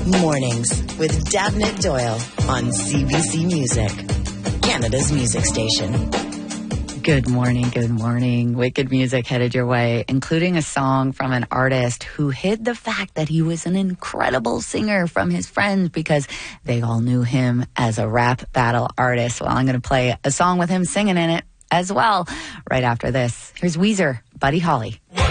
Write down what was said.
Mornings with Davnit Doyle on CBC Music, Canada's music station. Good morning, good morning. Wicked music headed your way, including a song from an artist who hid the fact that he was an incredible singer from his friends because they all knew him as a rap battle artist. Well, I'm going to play a song with him singing in it as well right after this. Here's Weezer, Buddy Holly.